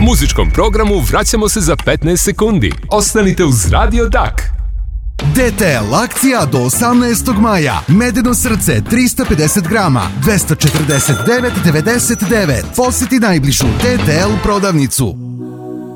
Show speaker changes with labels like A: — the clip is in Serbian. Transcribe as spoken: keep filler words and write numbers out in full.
A: muzičkom programu vraćamo se za petnaest sekundi. Ostanite uz Radio Dak.
B: D T L akcija do osamnaestog maja. Medeno srce tristo pedeset grama, dvesta četrdeset devet devedeset devet. Poseti najbližu D T L prodavnicu.